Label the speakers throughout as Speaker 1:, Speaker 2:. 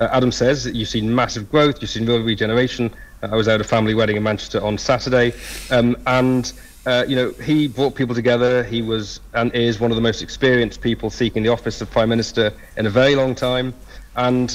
Speaker 1: Adam says that you've seen massive growth, you've seen real regeneration. I was at a family wedding in Manchester on Saturday, he brought people together. He was and is one of the most experienced people seeking the office of Prime Minister in a very long time. And,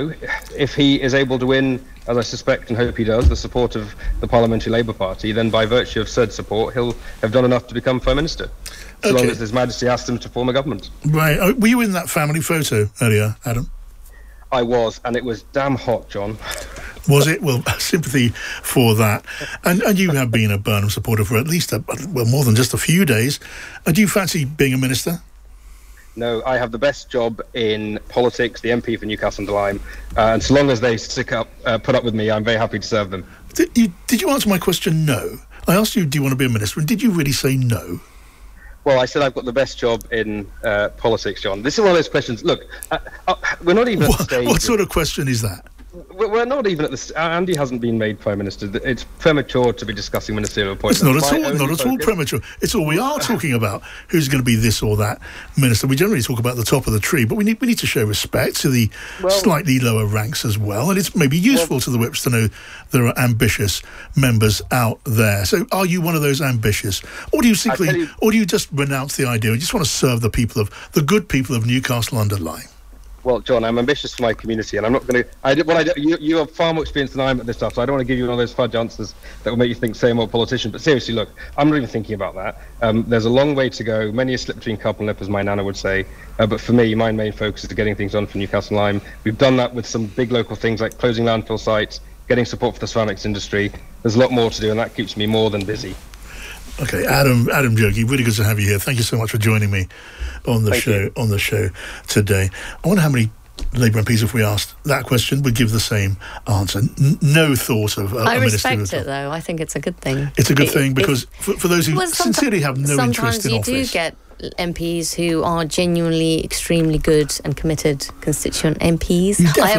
Speaker 1: if he is able to win, as I suspect and hope he does, the support of the Parliamentary Labour Party, then by virtue of said support, he'll have done enough to become Prime Minister, so long as His Majesty asked him to form a government.
Speaker 2: Right. Were you in that family photo earlier, Adam?
Speaker 1: I was, and it was damn hot, John.
Speaker 2: Was it? Well, sympathy for that. And you have been a Burnham supporter for at least, more than just a few days. Do you fancy being a minister?
Speaker 1: No, I have the best job in politics, the MP for Newcastle-under-Lyme, and so long as they put up with me, I'm very happy to serve them.
Speaker 2: Did you answer my question, no? I asked you, do you want to be a minister, and did you really say no?
Speaker 1: Well, I said I've got the best job in politics, John. This is one of those questions. Look, we're not even at the stage...
Speaker 2: What sort of question is that?
Speaker 1: We're not even at the... Andy hasn't been made Prime Minister. It's premature to be discussing ministerial appointments.
Speaker 2: It's not at all premature. It's all we are talking about. Who's going to be this or that minister? We generally talk about the top of the tree, but we need to show respect to the slightly lower ranks as well. And it's maybe useful to the whips to know there are ambitious members out there. So are you one of those ambitious? Or do you just renounce the idea and just want to serve the good people of Newcastle-under-Lyme?
Speaker 1: Well, John, I'm ambitious for my community, and I'm not going to... You have far more experience than I am at this stuff, so I don't want to give you one of those fudge answers that will make you think same old politician. But seriously, look, I'm not even thinking about that. There's a long way to go. Many a slip between cup and lip, as my nana would say. But for me, my main focus is getting things done for Newcastle-Lyme. We've done that with some big local things like closing landfill sites, getting support for the ceramics industry. There's a lot more to do, and that keeps me more than busy.
Speaker 2: Okay, Adam Jogee, really good to have you here. Thank you so much for joining me on the show today. I wonder how many Labour MPs, if we asked that question, would give the same answer. No thought of a minister.
Speaker 3: I respect it, though. I think it's a good thing.
Speaker 2: It's a good thing because for those who sincerely have no interest in office...
Speaker 3: Sometimes you do get MPs who are genuinely extremely good and committed constituent MPs.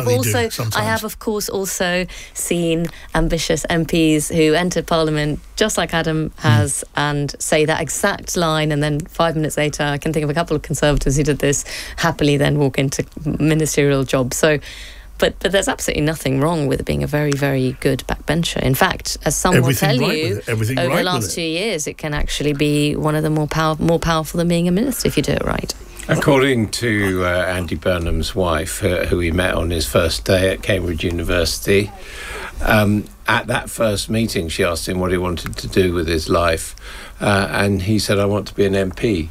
Speaker 3: I have of course also seen ambitious MPs who enter Parliament just like Adam has and say that exact line, and then 5 minutes later, I can think of a couple of Conservatives who did this, happily then walk into ministerial jobs. So But there's absolutely nothing wrong with it being a very, very good backbencher. In fact, as some will tell you, over the last 2 years, it can actually be one of the more powerful than being a minister if you do it right.
Speaker 4: According to Andy Burnham's wife, who he met on his first day at Cambridge University, at that first meeting, she asked him what he wanted to do with his life, and he said, "I want to be an MP."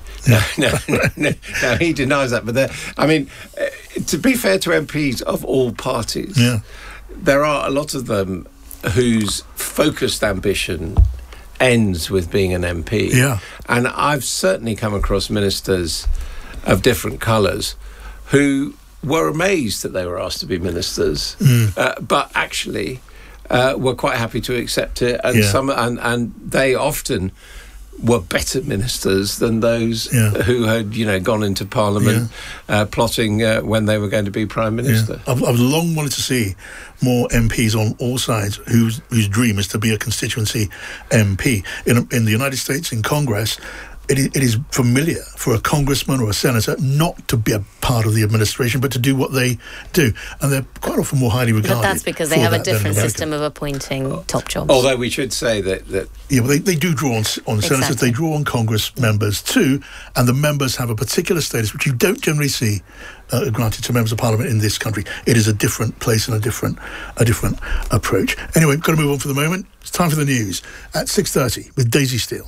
Speaker 4: No, he denies that. But to be fair to MPs of all parties, there are a lot of them whose focused ambition ends with being an MP. Yeah. And I've certainly come across ministers of different colours who were amazed that they were asked to be ministers, but actually were quite happy to accept it, and and they often were better ministers than those who had, gone into Parliament plotting when they were going to be Prime Minister.
Speaker 2: I've long wanted to see more MPs on all sides whose dream is to be a constituency MP. In the United States, in Congress, it is familiar for a congressman or a senator not to be a part of the administration, but to do what they do. And they're quite often more highly regarded.
Speaker 3: But that's because they have a different system of appointing top jobs.
Speaker 4: Although we should say that
Speaker 2: yeah, but they do draw on senators, they draw on Congress members too, and the members have a particular status which you don't generally see granted to members of Parliament in this country. It is a different place and a different approach. Anyway, we've got to move on for the moment. It's time for the news at 6:30 with Daisy Steele.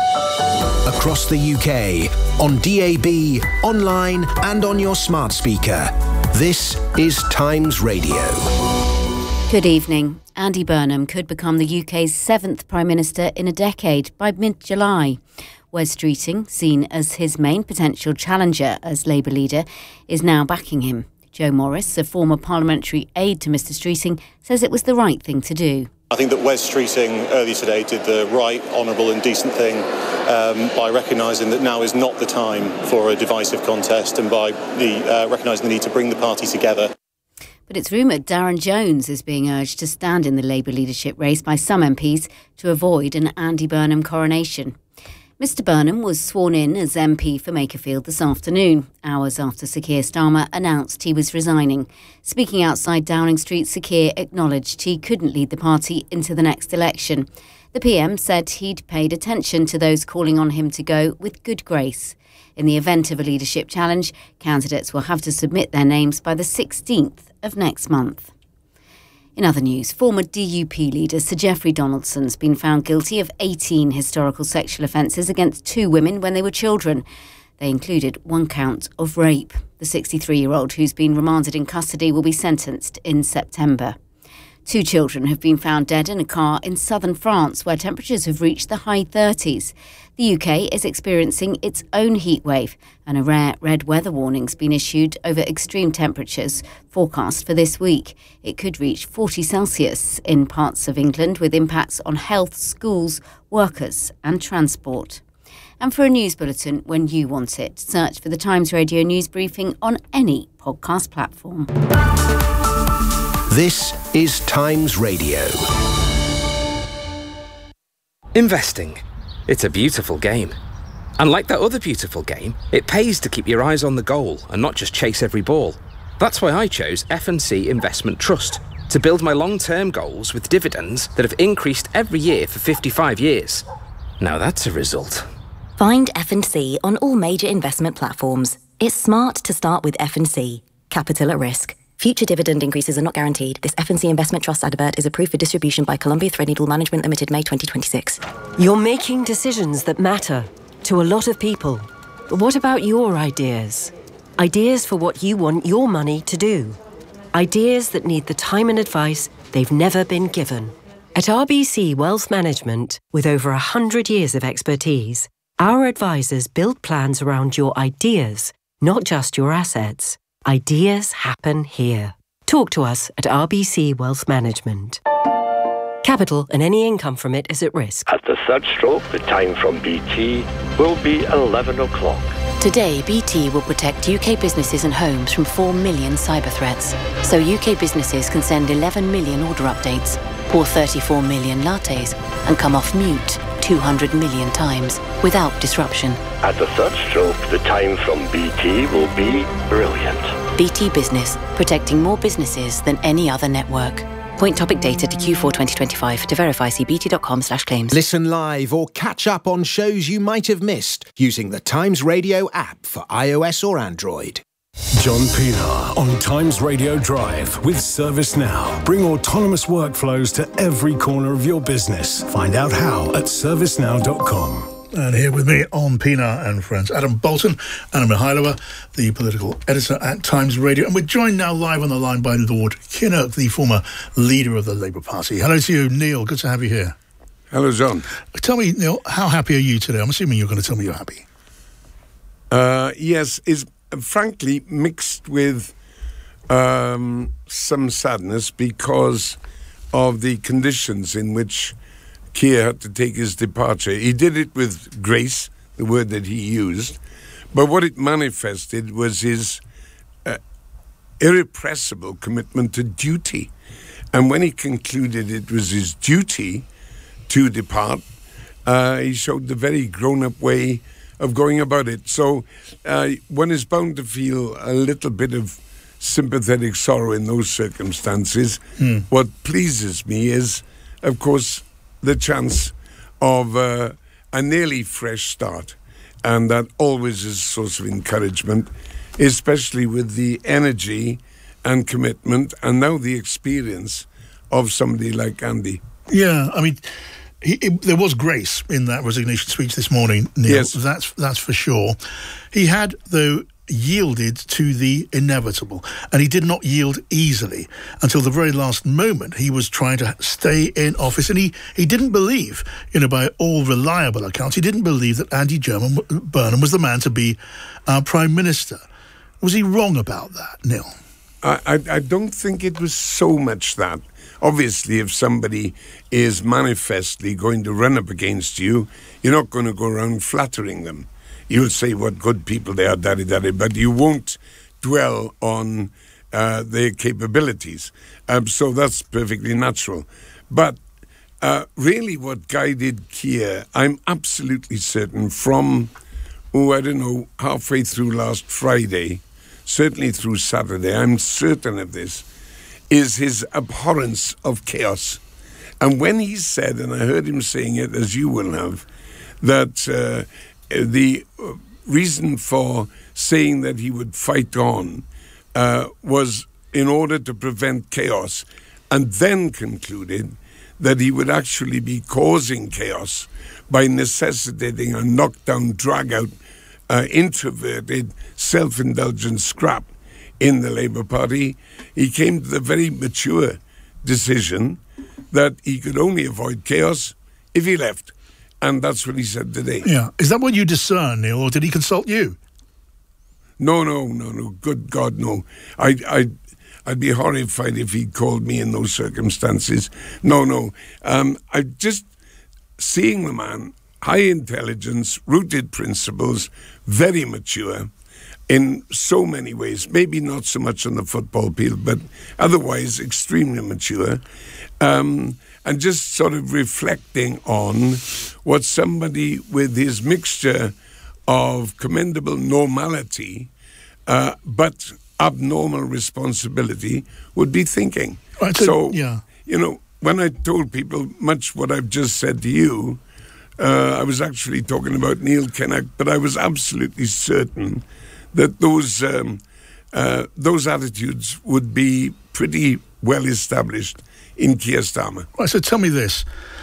Speaker 5: Across the UK, on DAB, online and on your smart speaker. This is Times Radio.
Speaker 6: Good evening. Andy Burnham could become the UK's 7th Prime Minister in a decade by mid-July. Wes Streeting, seen as his main potential challenger as Labour leader, is now backing him. Joe Morris, a former parliamentary aide to Mr Streeting, says it was the right thing to do.
Speaker 7: I think that Wes Streeting earlier today did the right, honourable and decent thing by recognising that now is not the time for a divisive contest and by recognising the need to bring the party together.
Speaker 6: But it's rumoured Darren Jones is being urged to stand in the Labour leadership race by some MPs to avoid an Andy Burnham coronation. Mr Burnham was sworn in as MP for Makerfield this afternoon, hours after Sir Keir Starmer announced he was resigning. Speaking outside Downing Street, Sir Keir acknowledged he couldn't lead the party into the next election. The PM said he'd paid attention to those calling on him to go with good grace. In the event of a leadership challenge, candidates will have to submit their names by the 16th of next month. In other news, former DUP leader Sir Geoffrey Donaldson's been found guilty of 18 historical sexual offences against 2 women when they were children. They included 1 count of rape. The 63-year-old, who's been remanded in custody, will be sentenced in September. 2 children have been found dead in a car in southern France, where temperatures have reached the high 30s. The UK is experiencing its own heat wave, and a rare red weather warning's been issued over extreme temperatures forecast for this week. It could reach 40 Celsius in parts of England, with impacts on health, schools, workers and transport. And for a news bulletin when you want it, search for the Times Radio News Briefing on any podcast platform.
Speaker 5: This is Times Radio.
Speaker 8: Investing. It's a beautiful game. And like that other beautiful game, it pays to keep your eyes on the goal and not just chase every ball. That's why I chose F&C Investment Trust, to build my long-term goals with dividends that have increased every year for 55 years. Now that's a result.
Speaker 9: Find F&C on all major investment platforms. It's smart to start with F&C. Capital at risk. Future dividend increases are not guaranteed. This F&C Investment Trust advert is approved for distribution by Columbia Threadneedle Management Limited, May 2026.
Speaker 10: You're making decisions that matter to a lot of people. But what about your ideas? Ideas for what you want your money to do. Ideas that need the time and advice they've never been given. At RBC Wealth Management, with over 100 years of expertise, our advisors build plans around your ideas, not just your assets. Ideas happen here. Talk to us at RBC Wealth Management. Capital and any income from it is at risk.
Speaker 11: At the third stroke, the time from BT will be 11 o'clock.
Speaker 12: Today, BT will protect UK businesses and homes from 4 million cyber threats. So UK businesses can send 11 million order updates, pour 34 million lattes, and come off mute 200 million times without disruption.
Speaker 11: At the third stroke, the time from BT will be brilliant.
Speaker 12: BT Business, protecting more businesses than any other network. Point topic data to Q4 2025. To verify, see bt.com/claims.
Speaker 5: Listen live or catch up on shows you might have missed using the Times Radio app for iOS or Android.
Speaker 13: John Pilar on Times Radio Drive with ServiceNow. Bring autonomous workflows to every corner of your business. Find out how at servicenow.com.
Speaker 2: And here with me on Pinar and Friends, Adam Bolton, Anna Mihailova, the political editor at Times Radio. And we're joined now live on the line by Lord Kinnock, the former leader of the Labour Party. Hello to you, Neil. Good to have you here.
Speaker 14: Hello, John.
Speaker 2: Tell me, Neil, how happy are you today? I'm assuming you're going to tell me you're happy.
Speaker 14: Yes, it's frankly mixed with some sadness because of the conditions in which Keir had to take his departure. He did it with grace, the word that he used, but what it manifested was his irrepressible commitment to duty. And when he concluded it was his duty to depart, he showed the very grown-up way of going about it. So one is bound to feel a little bit of sympathetic sorrow in those circumstances. What pleases me is, of course, the chance of a nearly fresh start, and that always is a source of encouragement, especially with the energy and commitment and now the experience of somebody like Andy.
Speaker 2: Yeah, I mean, there was grace in that resignation speech this morning, Neil.
Speaker 14: Yes.
Speaker 2: That's for sure. He had, though, yielded to the inevitable, and he did not yield easily until the very last moment. He was trying to stay in office, and he didn't believe, by all reliable accounts, he didn't believe that Andy Burnham was the man to be our Prime Minister. Was he wrong about that, Neil?
Speaker 14: I don't think it was so much that. Obviously, if somebody is manifestly going to run up against you, you're not going to go around flattering them. You'll say what good people they are, but you won't dwell on their capabilities. So that's perfectly natural. But really what guided Keir, I'm absolutely certain from, halfway through last Friday, certainly through Saturday, I'm certain of this, is his abhorrence of chaos. And when he said, and I heard him saying it as you will have, that the reason for saying that he would fight on was in order to prevent chaos, and then concluded that he would actually be causing chaos by necessitating a knockdown, drag-out, introverted, self-indulgent scrap in the Labour Party. He came to the very mature decision that he could only avoid chaos if he left. And that's what he said today.
Speaker 2: Yeah. Is that what you discern, Neil, or did he consult you?
Speaker 14: No. Good God, no. I'd be horrified if he called me in those circumstances. No. I just seeing the man, high intelligence, rooted principles, very mature in so many ways. Maybe not so much on the football field, but otherwise extremely mature. And just sort of reflecting on what somebody with his mixture of commendable normality, but abnormal responsibility would be thinking.
Speaker 2: Right,
Speaker 14: so, when I told people much what I've just said to you, I was actually talking about Neil Kinnock, but I was absolutely certain that those attitudes would be pretty well established in Keir Starmer.
Speaker 2: Right, so tell me this,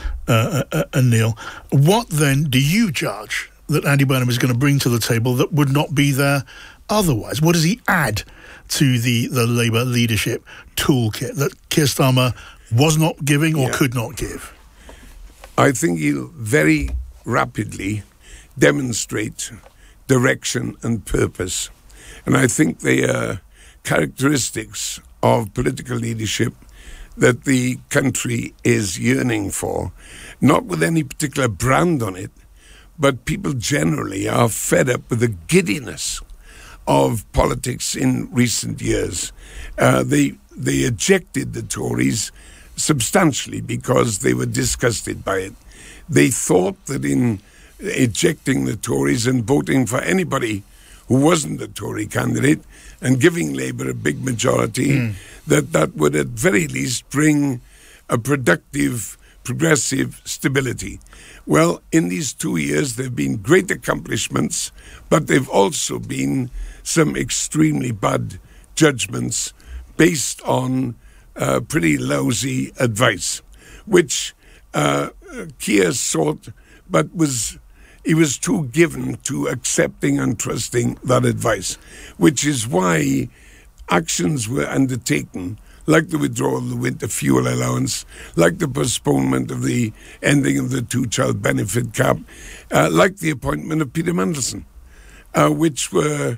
Speaker 2: Neil, what then do you judge that Andy Burnham is going to bring to the table that would not be there otherwise? What does he add to the Labour leadership toolkit that Keir Starmer was not giving or could not give?
Speaker 14: I think he'll very rapidly demonstrate direction and purpose. And I think they are characteristics of political leadership that the country is yearning for, not with any particular brand on it, but people generally are fed up with the giddiness of politics in recent years. They ejected the Tories substantially because they were disgusted by it. They thought that in ejecting the Tories and voting for anybody who wasn't a Tory candidate and giving Labour a big majority, that would at very least bring a productive, progressive stability. Well, in these 2 years, there have been great accomplishments, but there have also been some extremely bad judgments based on pretty lousy advice, which Keir sought, but he was too given to accepting and trusting that advice, which is why actions were undertaken, like the withdrawal of the winter fuel allowance, like the postponement of the ending of the two-child benefit cap, like the appointment of Peter Mandelson, which were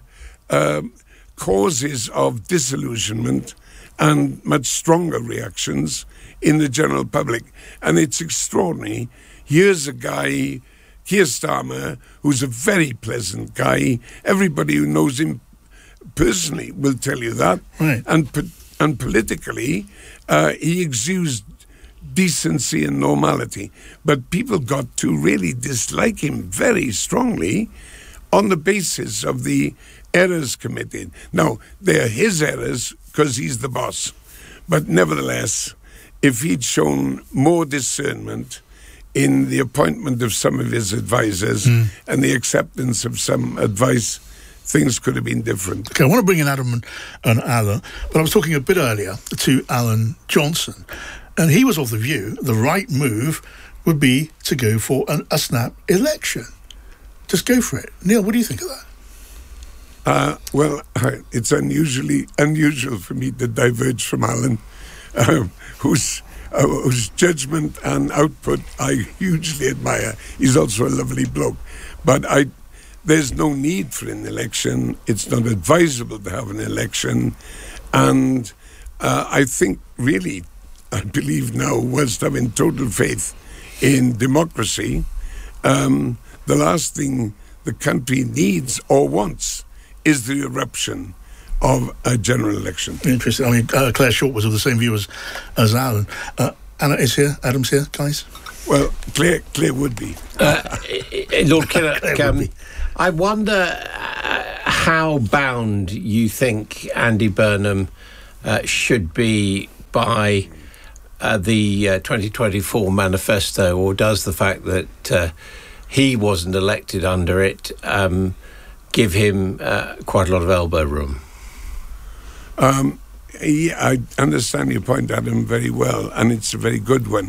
Speaker 14: causes of disillusionment and much stronger reactions in the general public. And it's extraordinary. Here's a guy, Keir Starmer, who's a very pleasant guy. Everybody who knows him personally will tell you that.
Speaker 2: Right.
Speaker 14: And politically, he exudes decency and normality. But people got to really dislike him very strongly on the basis of the errors committed. Now, they're his errors because he's the boss. But nevertheless, if he'd shown more discernment in the appointment of some of his advisors and the acceptance of some advice, things could have been different.
Speaker 2: Okay, I want to bring in Adam and Alan, but I was talking a bit earlier to Alan Johnson, and he was of the view the right move would be to go for a snap election. Just go for it. Neil, what do you think of that?
Speaker 14: Well, it's unusual for me to diverge from Alan, whose judgment and output I hugely admire. He's also a lovely bloke. But there's no need for an election. It's not advisable to have an election. And I think really, I believe now, whilst having total faith in democracy, the last thing the country needs or wants is the eruption of a general election.
Speaker 2: Interesting. I mean, Claire Short was of the same view as Alan. Anna is here, Adam's here, guys.
Speaker 14: Well, Claire would be.
Speaker 4: Lord Kinnock, I wonder how bound you think Andy Burnham should be by the 2024 manifesto, or does the fact that he wasn't elected under it give him quite a lot of elbow room?
Speaker 14: Yeah, I understand your point, Adam, very well, and it's a very good one.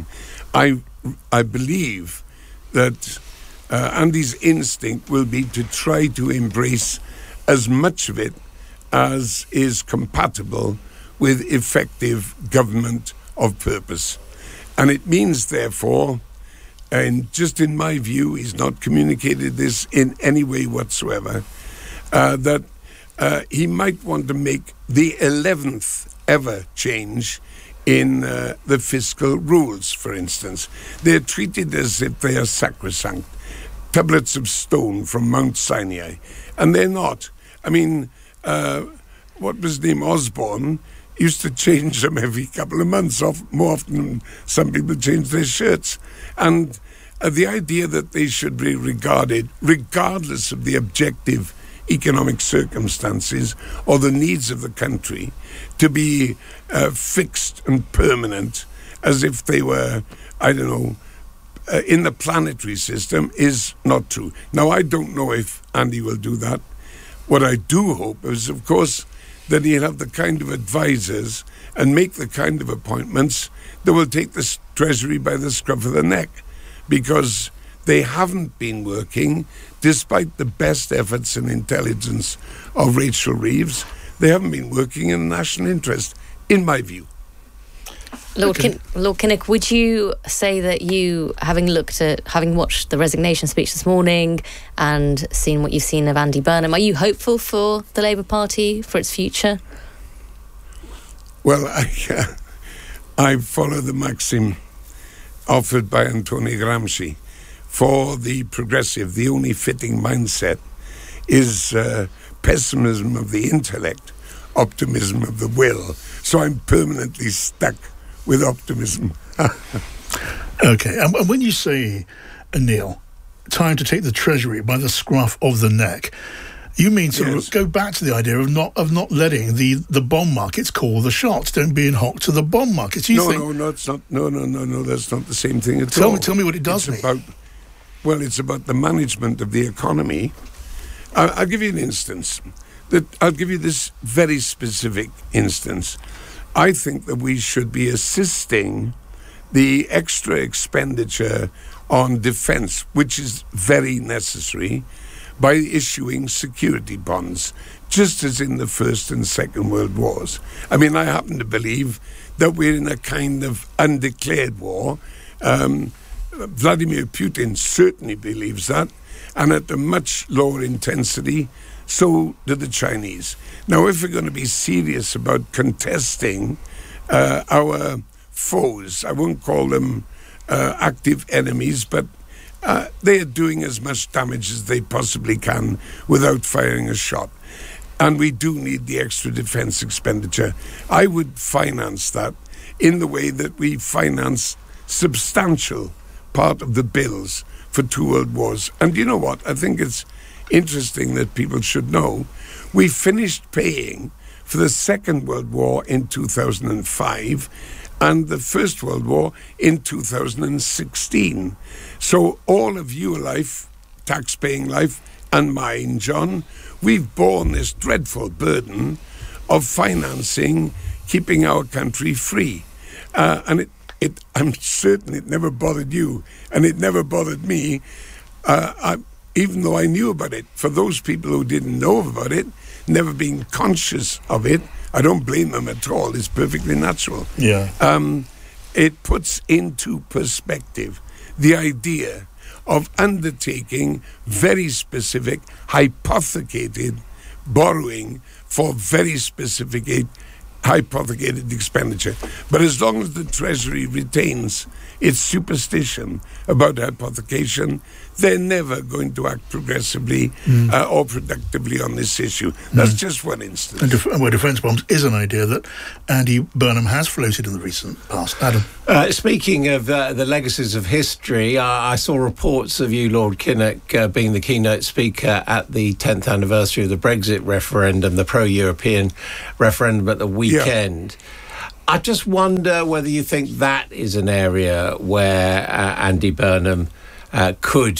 Speaker 14: I believe that Andy's instinct will be to try to embrace as much of it as is compatible with effective government of purpose. And it means, therefore, and just in my view, he's not communicated this in any way whatsoever, that he might want to make the 11th ever change in the fiscal rules, for instance. They're treated as if they are sacrosanct, tablets of stone from Mount Sinai, and they're not. I mean, what was his name, Osborne, used to change them every couple of months, more often than some people change their shirts. And the idea that they should be regarded, regardless of the objective economic circumstances or the needs of the country, to be fixed and permanent as if they were, I don't know, in the planetary system is not true. Now, I don't know if Andy will do that. What I do hope is, of course, that he'll have the kind of advisors and make the kind of appointments that will take the Treasury by the scruff of the neck, because they haven't been working, despite the best efforts and intelligence of Rachel Reeves. They haven't been working in the national interest, in my view.
Speaker 3: Lord Kinnock, would you say that you, having watched the resignation speech this morning and seen what you've seen of Andy Burnham, are you hopeful for the Labour Party, for its future?
Speaker 14: Well, I follow the maxim offered by Antonio Gramsci. For the progressive, the only fitting mindset is pessimism of the intellect, optimism of the will. So I'm permanently stuck with optimism.
Speaker 2: Okay, and when you say, Neil, time to take the Treasury by the scruff of the neck, you mean sort of go back to the idea of not letting the bond markets call the shots. Don't be in hock to the bond markets.
Speaker 14: No, it's not. No, that's not the same thing at all.
Speaker 2: Tell me what it does mean.
Speaker 14: It's about the management of the economy. I'll give you an instance. I'll give you this very specific instance. I think that we should be assisting the extra expenditure on defence, which is very necessary, by issuing security bonds, just as in the First and Second World Wars. I mean, I happen to believe that we're in a kind of undeclared war. Vladimir Putin certainly believes that, and at a much lower intensity, so do the Chinese. Now, if we're going to be serious about contesting our foes, I won't call them active enemies, but they are doing as much damage as they possibly can without firing a shot. And we do need the extra defence expenditure. I would finance that in the way that we finance substantial part of the bills for 2 world wars. And you know what? I think it's interesting that people should know. We finished paying for the Second World War in 2005 and the First World War in 2016. So all of your life, tax-paying life, and mine, John, we've borne this dreadful burden of financing, keeping our country free. And I'm certain it never bothered you, and it never bothered me, even though I knew about it. For those people who didn't know about it, never being conscious of it, I don't blame them at all. It's perfectly natural.
Speaker 2: Yeah.
Speaker 14: It puts into perspective the idea of undertaking very specific, hypothecated borrowing for very specific hypothecated expenditure. But as long as the Treasury retains its superstition about hypothecation, they're never going to act progressively or productively on this issue. That's just one instance.
Speaker 2: And defence bombs is an idea that Andy Burnham has floated in the recent past. Adam?
Speaker 4: Speaking of the legacies of history, I saw reports of you, Lord Kinnock, being the keynote speaker at the 10th anniversary of the Brexit referendum, the pro-European referendum at the weekend. Yeah. I just wonder whether you think that is an area where Andy Burnham could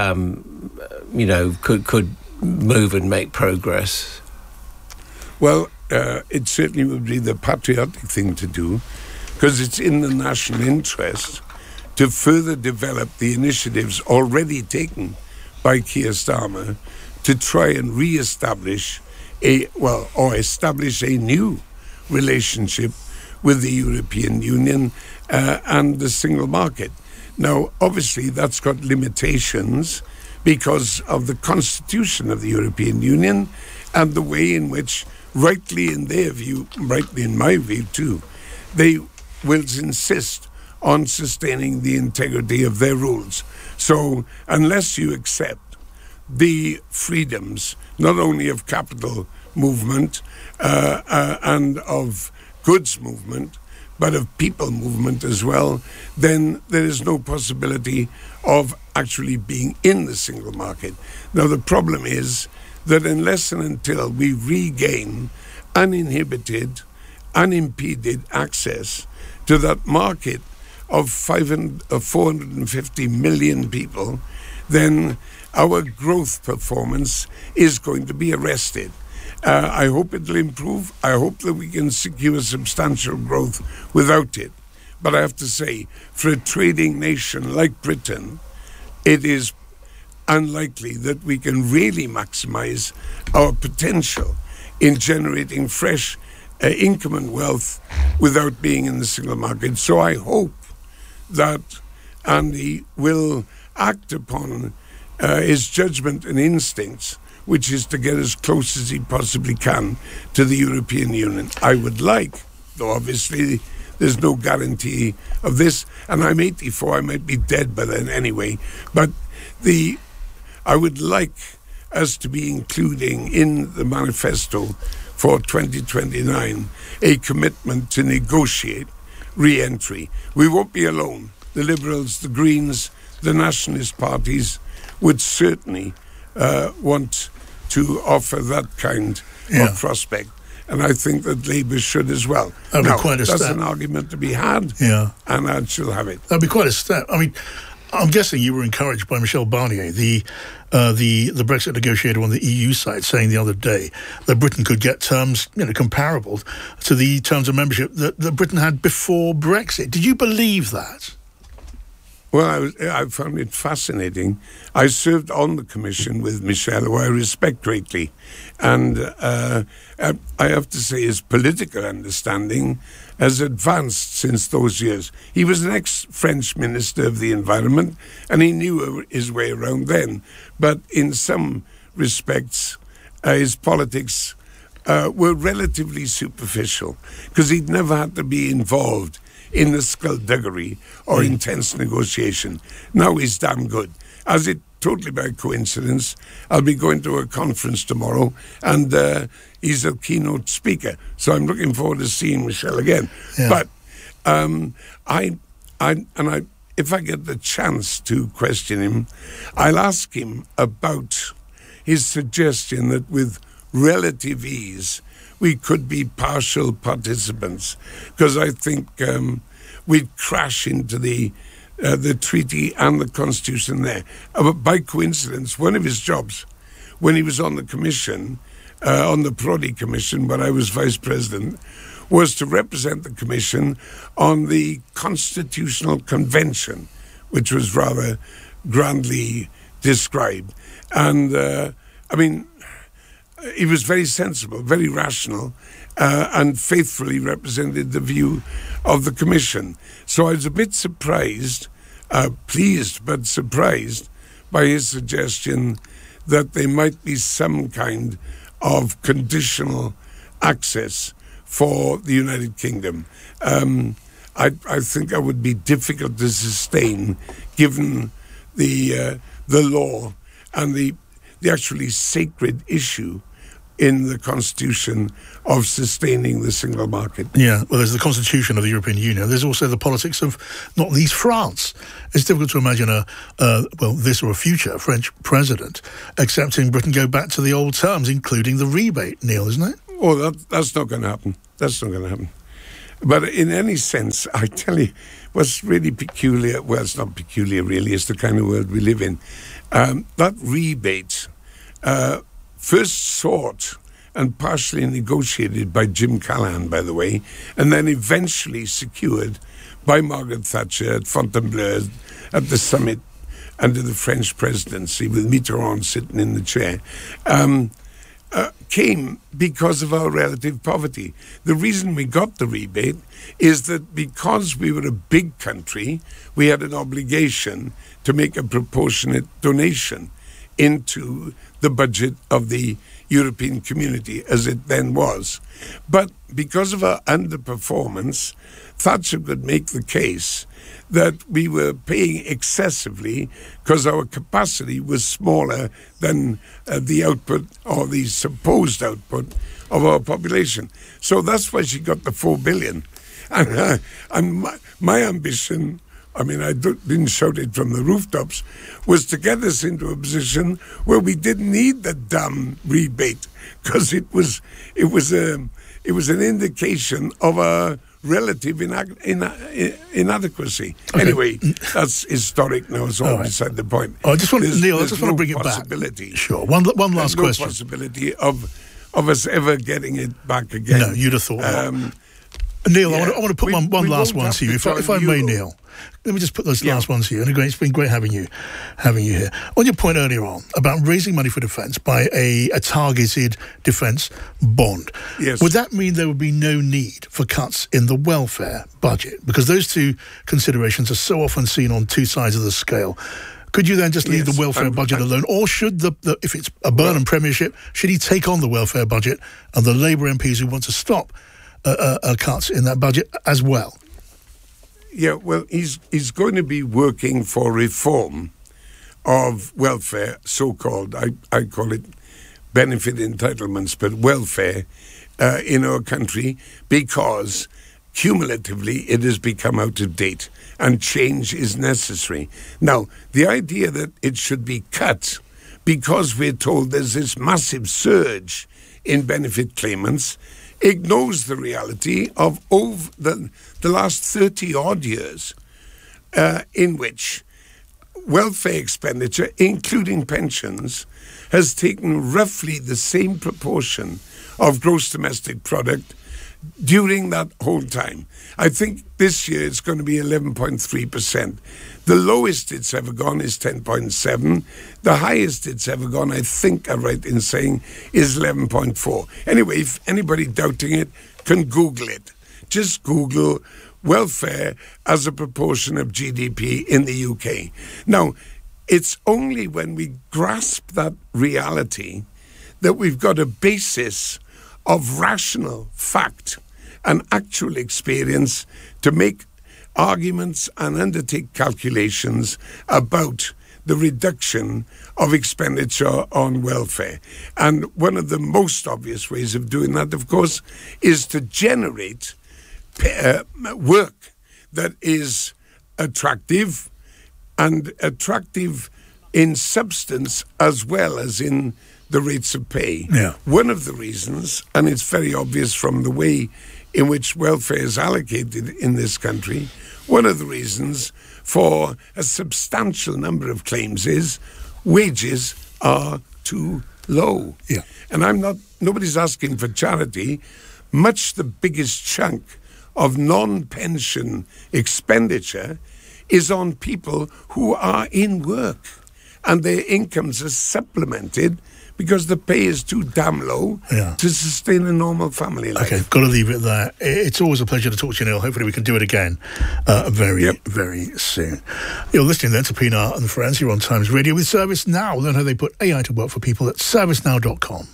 Speaker 4: move and make progress.
Speaker 14: Well, it certainly would be the patriotic thing to do, because it's in the national interest to further develop the initiatives already taken by Keir Starmer to try and re-establish establish a new relationship with the European Union and the single market. Now, obviously, that's got limitations because of the constitution of the European Union and the way in which, rightly in their view, rightly in my view too, they will insist on sustaining the integrity of their rules. So unless you accept the freedoms, not only of capital movement and of goods movement, but of people movement as well, then there is no possibility of actually being in the single market. Now, the problem is that unless and until we regain uninhibited, unimpeded access to that market of 450 million people, then our growth performance is going to be arrested. I hope it'll improve. I hope that we can secure substantial growth without it. But I have to say, for a trading nation like Britain, it is unlikely that we can really maximize our potential in generating fresh income and wealth without being in the single market. So I hope that Andy will act upon his judgment and instincts, which is to get as close as he possibly can to the European Union. I would like, though obviously there's no guarantee of this, and I'm 84, I might be dead by then anyway, but I would like us to be including in the manifesto for 2029 a commitment to negotiate re-entry. We won't be alone. The Liberals, the Greens, the nationalist parties would certainly want to offer that kind of prospect. And I think that Labour should as well.
Speaker 2: That'd be quite a step.
Speaker 14: That's an argument to be had, and I shall have it.
Speaker 2: That'd be quite a step. I mean, I'm guessing you were encouraged by Michel Barnier, the Brexit negotiator on the EU side, saying the other day that Britain could get terms, comparable to the terms of membership that Britain had before Brexit. Did you believe that?
Speaker 14: Well, I found it fascinating. I served on the Commission with Michel, who I respect greatly. And I have to say his political understanding has advanced since those years. He was an ex-French Minister of the Environment, and he knew his way around then. But in some respects, his politics were relatively superficial, because he'd never had to be involved in the skullduggery or intense negotiation. Now he's damn good. As it totally by coincidence, I'll be going to a conference tomorrow, and he's a keynote speaker. So I'm looking forward to seeing Michel again. Yeah. But if I get the chance to question him, I'll ask him about his suggestion that with relative ease we could be partial participants, because I think we'd crash into the treaty and the constitution there. By coincidence, one of his jobs when he was on the commission, on the Prodi Commission, when I was vice president, was to represent the commission on the Constitutional Convention, which was rather grandly described. And, he was very sensible, very rational, and faithfully represented the view of the Commission. So I was a bit surprised, pleased but surprised, by his suggestion that there might be some kind of conditional access for the United Kingdom. I think that would be difficult to sustain, given the law and the actually sacred issue in the constitution of sustaining the single market.
Speaker 2: Yeah, well, there's the constitution of the European Union. There's also the politics of, not least, France. It's difficult to imagine this or a future French president accepting Britain go back to the old terms, including the rebate, Neil, isn't it?
Speaker 14: Oh, that's not going to happen. That's not going to happen. But in any sense, I tell you, what's really peculiar, well, it's not peculiar really, it's the kind of world we live in. That rebate, first sought and partially negotiated by Jim Callaghan, by the way, and then eventually secured by Margaret Thatcher at Fontainebleau at the summit under the French presidency with Mitterrand sitting in the chair, came because of our relative poverty. The reason we got the rebate is that because we were a big country, we had an obligation to make a proportionate donation into the budget of the European Community, as it then was. But because of our underperformance, Thatcher could make the case that we were paying excessively because our capacity was smaller than the output or the supposed output of our population. So that's why she got the 4 billion. And my ambition, I mean, I didn't shout it from the rooftops, was to get us into a position where we didn't need the damn rebate, because it was an indication of a relative inadequacy. Okay. Anyway, that's historic now. It's all beside the point.
Speaker 2: I just want to bring it back. Sure. One last question.
Speaker 14: No possibility of us ever getting it back again.
Speaker 2: No, you'd have thought not. Neil, yeah, I want to put one last one to you, if I may, Neil. Let me just put those last ones to you. And it's been great having you here. On your point earlier on about raising money for defence by a targeted defence bond,
Speaker 14: yes.
Speaker 2: Would that mean there would be no need for cuts in the welfare budget? Because those two considerations are so often seen on two sides of the scale. Could you then just leave the welfare budget alone? Or should if it's a Burnham premiership, should he take on the welfare budget and the Labour MPs who want to stop cuts in that budget as well?
Speaker 14: Yeah, well, he's going to be working for reform of welfare, so-called, I call it benefit entitlements, but welfare in our country, because cumulatively it has become out of date and change is necessary. Now, the idea that it should be cut because we're told there's this massive surge in benefit claimants ignores the reality of over the last 30-odd years in which welfare expenditure, including pensions, has taken roughly the same proportion of gross domestic product during that whole time. I think this year it's going to be 11.3%. The lowest it's ever gone is 10.7. The highest it's ever gone, I think I'm right in saying, is 11.4. Anyway, if anybody doubting it can Google it. Just Google welfare as a proportion of GDP in the UK. Now, it's only when we grasp that reality that we've got a basis of rational fact and actual experience to make arguments and undertake calculations about the reduction of expenditure on welfare. And one of the most obvious ways of doing that, of course, is to generate work that is attractive, and attractive in substance as well as in the rates of pay.
Speaker 2: Yeah.
Speaker 14: One of the reasons, and it's very obvious from the way in which welfare is allocated in this country, one of the reasons for a substantial number of claims is wages are too low.
Speaker 2: Yeah.
Speaker 14: And nobody's asking for charity. Much the biggest chunk of non-pension expenditure is on people who are in work, and their incomes are supplemented because the pay is too damn low to sustain a normal family life.
Speaker 2: Okay, got to leave it there. It's always a pleasure to talk to you, Neil. Hopefully we can do it again very soon. You're listening then to Pinar and Friends. You're on Times Radio with ServiceNow. Learn how they put AI to work for people at servicenow.com.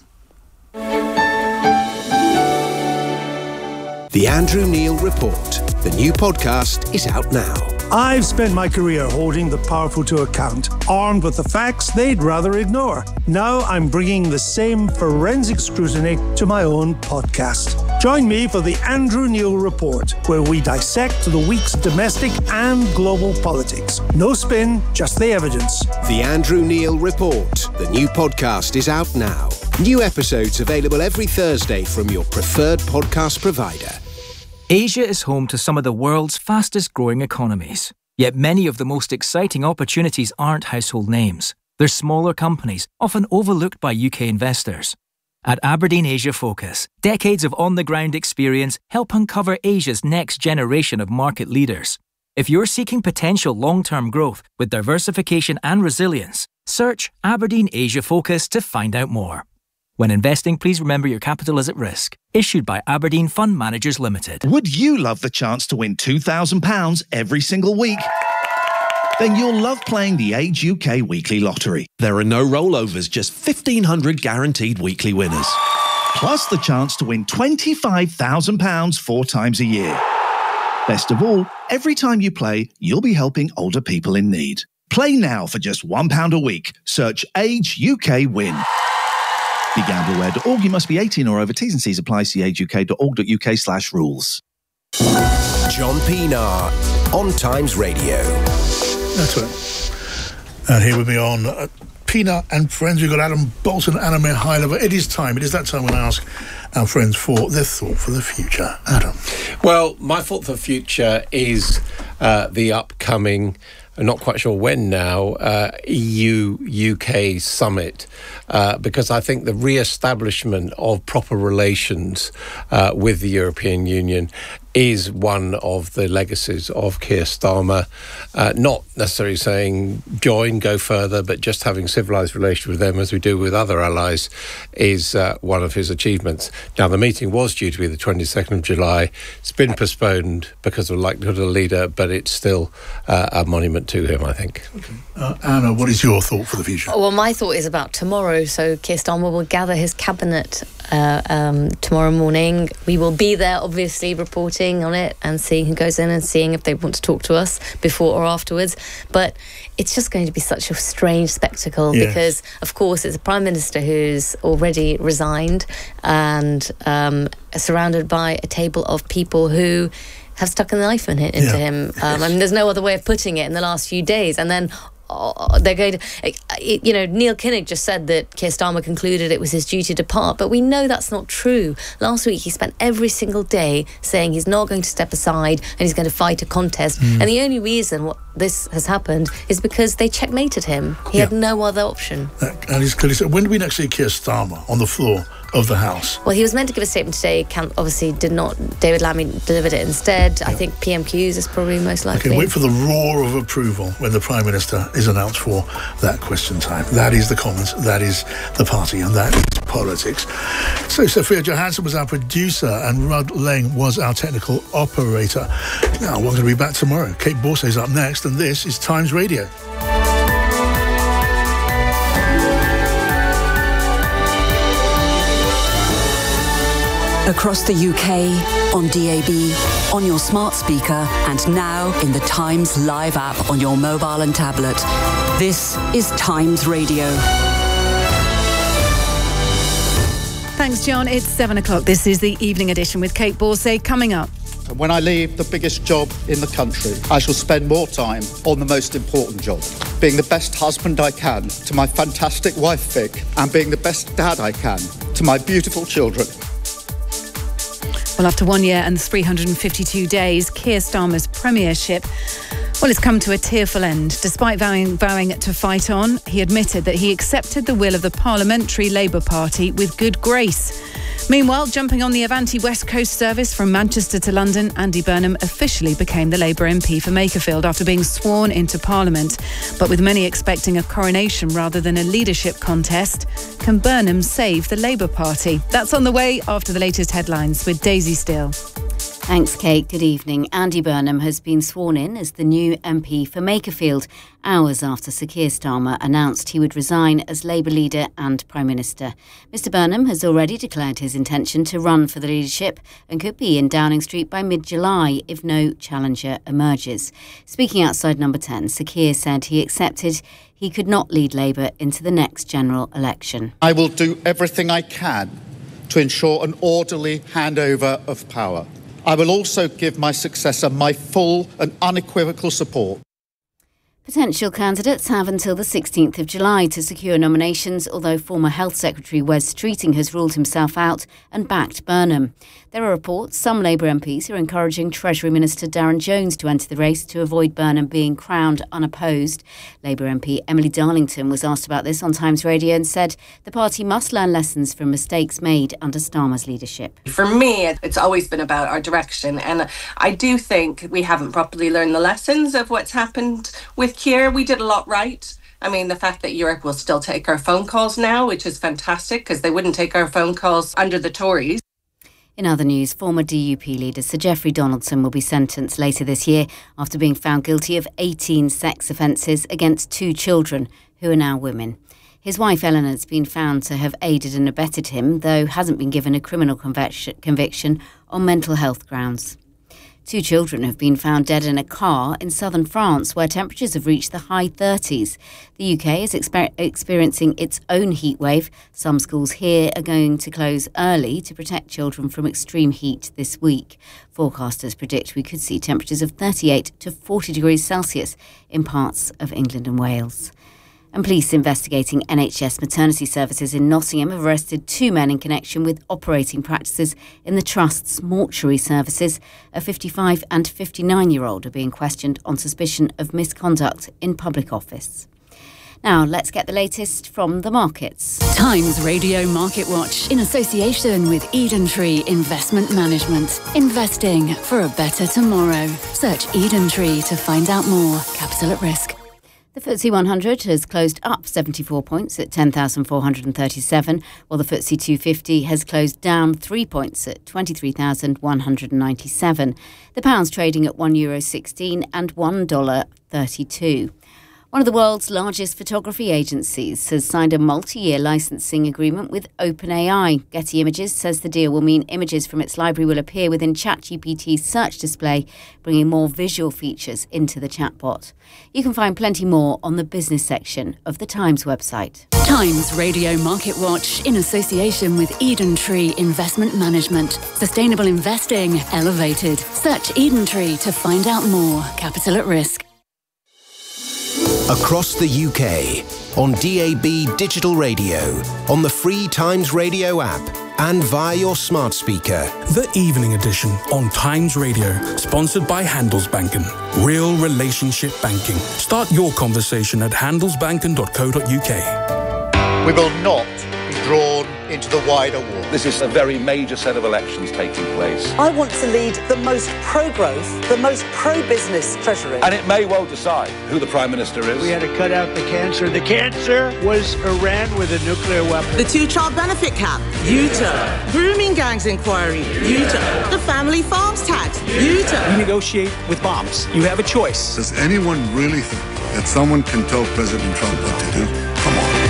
Speaker 5: The Andrew Neil Report. The new podcast is out now.
Speaker 15: I've spent my career holding the powerful to account, armed with the facts they'd rather ignore. Now I'm bringing the same forensic scrutiny to my own podcast. Join me for the Andrew Neil Report, where we dissect the week's domestic and global politics. No spin, just the evidence.
Speaker 5: The Andrew Neil Report. The new podcast is out now. New episodes available every Thursday from your preferred podcast provider.
Speaker 16: Asia is home to some of the world's fastest growing economies. Yet many of the most exciting opportunities aren't household names. They're smaller companies, often overlooked by UK investors. At Aberdeen Asia Focus, decades of on-the-ground experience help uncover Asia's next generation of market leaders. If you're seeking potential long-term growth with diversification and resilience, search Aberdeen Asia Focus to find out more. When investing, please remember your capital is at risk. Issued by Aberdeen Fund Managers Limited.
Speaker 17: Would you love the chance to win £2,000 every single week? Then you'll love playing the Age UK Weekly Lottery. There are no rollovers, just 1,500 guaranteed weekly winners. Plus the chance to win £25,000 4 times a year. Best of all, every time you play, you'll be helping older people in need. Play now for just £1 a week. Search Age UK Win. BeGambleAware.org. You must be 18 or over. T's and C's apply. See ageuk.org.uk/rules.
Speaker 5: John Pienaar on Times Radio.
Speaker 2: That's right. And here with me on Pienaar and Friends, we've got Adam Bolton and Anna Mikhailova. It is time. It is that time when I ask our friends for their thought for the future. Adam.
Speaker 4: Well, my thought for the future is the upcoming, I'm not quite sure when now, EU-UK summit, because I think the re-establishment of proper relations with the European Union is one of the legacies of Keir Starmer. Not necessarily saying join, go further, but just having civilised relations with them as we do with other allies is one of his achievements. Now, the meeting was due to be the 22nd of July. It's been postponed because of the likelihood of the leader, but it's still a monument to him, I think.
Speaker 2: Okay. Anna, what is your thought for the future?
Speaker 3: Well, my thought is about tomorrow. So Keir Starmer will gather his cabinet tomorrow morning. We will be there, obviously, reporting on it and seeing who goes in and seeing if they want to talk to us before or afterwards. But it's just going to be such a strange spectacle because, of course, it's a Prime Minister who's already resigned and surrounded by a table of people who have stuck a knife into him. I mean, there's no other way of putting it in the last few days. And then they're going to, Neil Kinnock just said that Keir Starmer concluded it was his duty to depart, but we know that's not true. Last week he spent every single day saying he's not going to step aside and he's going to fight a contest. And the only reason this has happened is because they checkmated him. He had no other option.
Speaker 2: And he's clearly said, when do we next see Keir Starmer on the floor of the House?
Speaker 3: Well, he was meant to give a statement today. Obviously did not. David Lammy delivered it instead. I think PMQs is probably most likely.
Speaker 2: Okay, wait for the roar of approval when the Prime Minister is announced for that question time. That is the Commons, that is the party, and that is politics. So Sophia Johansson was our producer and Rudd Lang was our technical operator. Now, we're going to be back tomorrow. Kate Borsay's up next, and this is Times Radio.
Speaker 18: Across the UK, on DAB, on your smart speaker, and now in the Times Live app on your mobile and tablet. This is Times Radio.
Speaker 19: Thanks, John. It's 7 o'clock. This is the evening edition with Kate Borsay. Coming up.
Speaker 20: When I leave the biggest job in the country, I shall spend more time on the most important job, being the best husband I can to my fantastic wife, Vic, and being the best dad I can to my beautiful children.
Speaker 19: Well, after 1 year and 352 days, Keir Starmer's premiership, it's come to a tearful end. Despite vowing to fight on, he admitted that he accepted the will of the Parliamentary Labour Party with good grace. Meanwhile, jumping on the Avanti West Coast service from Manchester to London, Andy Burnham officially became the Labour MP for Makerfield after being sworn into Parliament. But with many expecting a coronation rather than a leadership contest, can Burnham save the Labour Party? That's on the way after the latest headlines with Daisy Steele.
Speaker 6: Thanks, Kate. Good evening. Andy Burnham has been sworn in as the new MP for Makerfield, hours after Sir Keir Starmer announced he would resign as Labour leader and Prime Minister. Mr Burnham has already declared his intention to run for the leadership and could be in Downing Street by mid-July if no challenger emerges. Speaking outside Number 10, Sir Keir said he accepted he could not lead Labour into the next general election.
Speaker 20: I will do everything I can to ensure an orderly handover of power. I will also give my successor my full and unequivocal support.
Speaker 6: Potential candidates have until the 16th of July to secure nominations, although former Health Secretary Wes Streeting has ruled himself out and backed Burnham. There are reports some Labour MPs are encouraging Treasury Minister Darren Jones to enter the race to avoid Burnham being crowned unopposed. Labour MP Emily Darlington was asked about this on Times Radio and said the party must learn lessons from mistakes made under Starmer's leadership.
Speaker 21: For me, it's always been about our direction, and I do think we haven't properly learned the lessons of what's happened with Keir. We did a lot right. I mean, the fact that Europe will still take our phone calls now, which is fantastic, because they wouldn't take our phone calls under the Tories.
Speaker 6: In other news, former DUP leader Sir Geoffrey Donaldson will be sentenced later this year after being found guilty of 18 sex offences against 2 children who are now women. His wife Eleanor has been found to have aided and abetted him, though hasn't been given a criminal conviction on mental health grounds. 2 children have been found dead in a car in southern France, where temperatures have reached the high 30s. The UK is experiencing its own heat wave. Some schools here are going to close early to protect children from extreme heat this week. Forecasters predict we could see temperatures of 38 to 40 degrees Celsius in parts of England and Wales. And police investigating NHS maternity services in Nottingham have arrested 2 men in connection with operating practices in the Trust's mortuary services. A 55 and 59-year-old are being questioned on suspicion of misconduct in public office. Now, let's get the latest from the markets.
Speaker 18: Times Radio Market Watch in association with Eden Tree Investment Management. Investing for a better tomorrow. Search Eden Tree to find out more. Capital at risk.
Speaker 6: The FTSE 100 has closed up 74 points at 10,437, while the FTSE 250 has closed down 3 points at 23,197. The pound's trading at €1.16 and $1.32. One of the world's largest photography agencies has signed a multi-year licensing agreement with OpenAI. Getty Images says the deal will mean images from its library will appear within ChatGPT's search display, bringing more visual features into the chatbot. You can find plenty more on the business section of the Times website.
Speaker 18: Times Radio Market Watch in association with Eden Tree Investment Management. Sustainable investing elevated. Search Eden Tree to find out more. Capital at risk.
Speaker 5: Across the UK, on DAB digital radio, on the free Times Radio app, and via your smart speaker.
Speaker 22: The Evening Edition on Times Radio, sponsored by Handelsbanken. Real relationship banking. Start your conversation at handelsbanken.co.uk.
Speaker 20: We will not be drawn into the wider war.
Speaker 23: This is a very major set of elections taking place.
Speaker 24: I want to lead the most pro-growth, the most pro-business Treasury.
Speaker 23: And it may well decide who the Prime Minister is.
Speaker 25: We had to cut out the cancer. The cancer was Iran with a nuclear weapon.
Speaker 26: The 2-child benefit cap, U-turn. Grooming gangs inquiry, U-turn. The family farms tax, U-turn.
Speaker 27: You negotiate with bombs. You have a choice.
Speaker 28: Does anyone really think that someone can tell President Trump what to do? Come on.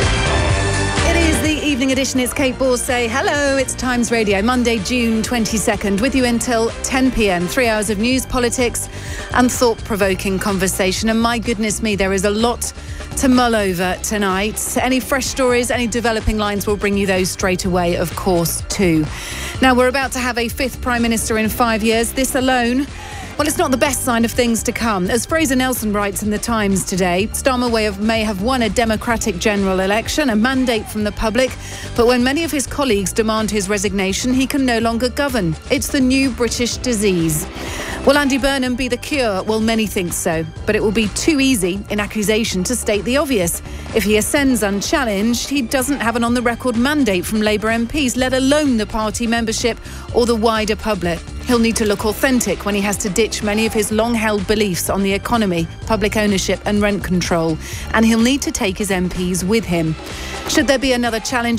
Speaker 19: Evening Edition, it's Kate Borsay. Hello, it's Times Radio, Monday, June 22nd, with you until 10 p.m. 3 hours of news, politics and thought-provoking conversation. And my goodness me, there is a lot to mull over tonight. Any fresh stories, any developing lines, we'll bring you those straight away, of course, too. Now, we're about to have a 5th Prime Minister in 5 years. This alone, well, it's not the best sign of things to come. As Fraser Nelson writes in The Times today, Starmer may have won a democratic general election, a mandate from the public, but when many of his colleagues demand his resignation, he can no longer govern. It's the new British disease. Will Andy Burnham be the cure? Well, many think so, but it will be too easy in accusation to state the obvious. If he ascends unchallenged, he doesn't have an on-the-record mandate from Labour MPs, let alone the party membership or the wider public. He'll need to look authentic when he has to ditch many of his long-held beliefs on the economy, public ownership and rent control. And he'll need to take his MPs with him. Should there be another challenger?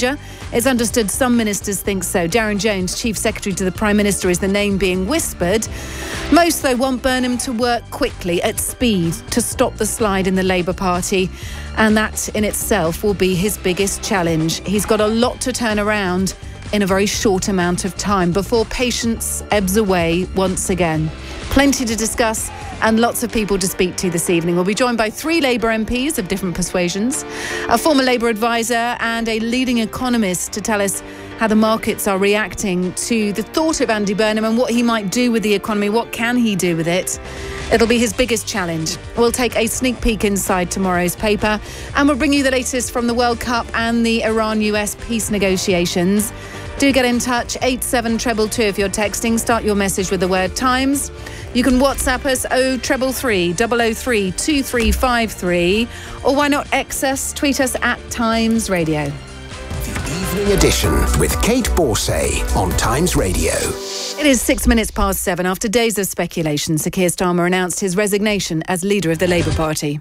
Speaker 19: It's understood some ministers think so. Darren Jones, Chief Secretary to the Prime Minister, is the name being whispered. Most, though, want Burnham to work quickly, at speed, to stop the slide in the Labour Party. And that in itself will be his biggest challenge. He's got a lot to turn around in a very short amount of time before patience ebbs away once again. Plenty to discuss and lots of people to speak to this evening. We'll be joined by 3 Labour MPs of different persuasions, a former Labour advisor and a leading economist to tell us how the markets are reacting to the thought of Andy Burnham and what he might do with the economy. What can he do with it? It'll be his biggest challenge. We'll take a sneak peek inside tomorrow's paper and we'll bring you the latest from the World Cup and the Iran-US peace negotiations. Do get in touch, 87222 if you're texting. Start your message with the word Times. You can WhatsApp us 0333 003 2353, or why not X us, tweet us at Times Radio.
Speaker 5: The Evening Edition with Kate Borsay on Times Radio.
Speaker 19: It is 6 minutes past 7. After days of speculation, Sir Keir Starmer announced his resignation as leader of the Labour Party.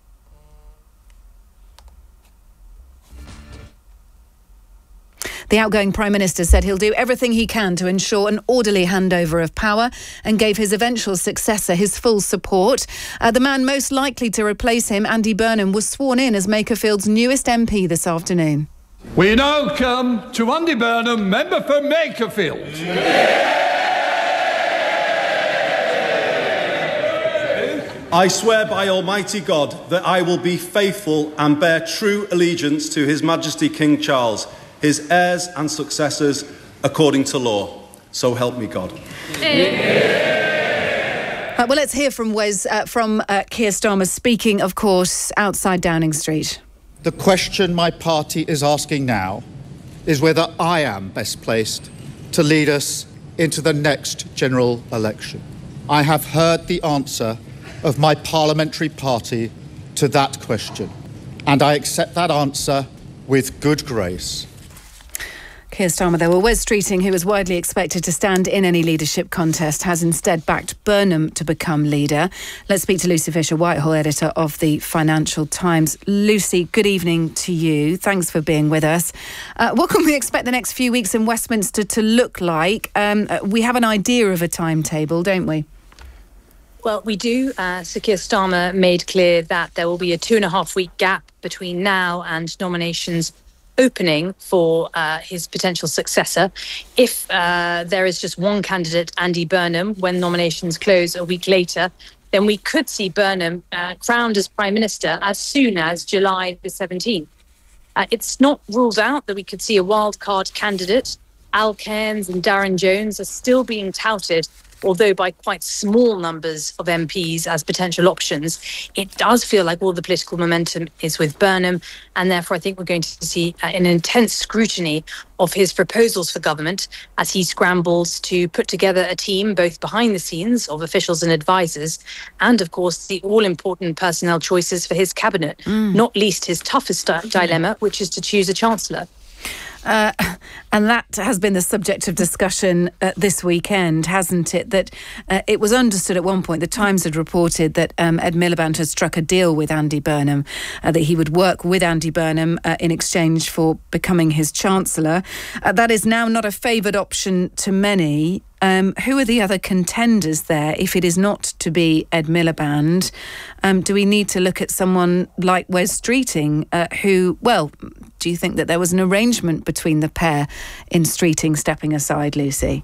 Speaker 19: The outgoing Prime Minister said he'll do everything he can to ensure an orderly handover of power and gave his eventual successor his full support. The man most likely to replace him, Andy Burnham, was sworn in as Makerfield's newest MP this afternoon.
Speaker 1: We now come to Andy Burnham, member for Makerfield.
Speaker 7: I swear by Almighty God that I will be faithful and bear true allegiance to His Majesty King Charles, his heirs and successors, according to law. So help me God.
Speaker 19: Well, let's hear from Wes, from Keir Starmer, speaking, of course, outside Downing Street.
Speaker 20: The question my party is asking now is whether I am best placed to lead us into the next general election. I have heard the answer of my parliamentary party to that question, and I accept that answer with good grace.
Speaker 19: Keir Starmer, there were Wes Streeting, who was widely expected to stand in any leadership contest, has instead backed Burnham to become leader. Let's speak to Lucy Fisher, Whitehall editor of the Financial Times. Lucy, good evening to you. Thanks for being with us. What can we expect the next few weeks in Westminster to look like? We have an idea of a timetable, don't we?
Speaker 8: Well, we do. Sir Keir Starmer made clear that there will be a 2.5-week gap between now and nominations opening for his potential successor. If there is just one candidate, Andy Burnham, when nominations close a week later, then we could see Burnham crowned as Prime Minister as soon as July the 17th. It's not ruled out that we could see a wildcard candidate. Al Cairns and Darren Jones are still being touted, although by quite small numbers of MPs as potential options. It does feel like all the political momentum is with Burnham, and therefore I think we're going to see an intense scrutiny of his proposals for government as he scrambles to put together a team both behind the scenes of officials and advisors, and of course the all-important personnel choices for his cabinet, not least his toughest dilemma, which is to choose a chancellor.
Speaker 19: And that has been the subject of discussion this weekend, hasn't it? That it was understood at one point, the Times had reported that Ed Miliband had struck a deal with Andy Burnham, that he would work with Andy Burnham in exchange for becoming his Chancellor. That is now not a favoured option to many. Who are the other contenders there if it is not to be Ed Miliband? Do we need to look at someone like Wes Streeting, who, well, do you think that there was an arrangement between the pair in Streeting stepping aside, Lucy?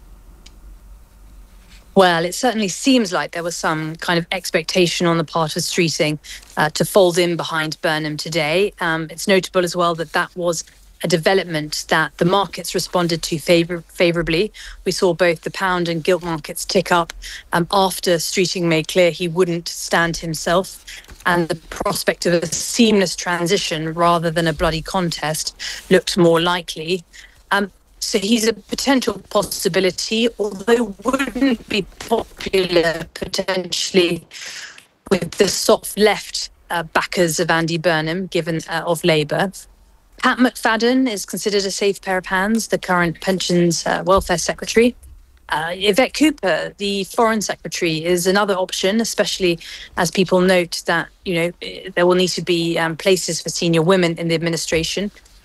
Speaker 8: Well, it certainly seems like there was some kind of expectation on the part of Streeting to fold in behind Burnham today. It's notable as well that that was a development that the markets responded to favourably. We saw both the pound and gilt markets tick up after Streeting made clear he wouldn't stand himself, and the prospect of a seamless transition rather than a bloody contest looked more likely. So he's a potential possibility, although wouldn't be popular potentially with the soft left backers of Andy Burnham, given of Labour. Pat McFadden is considered a safe pair of hands, the current Pensions Welfare Secretary. Yvette Cooper, the Foreign Secretary, is another option, especially as people note that, you know, there will need to be places for senior women in the administration.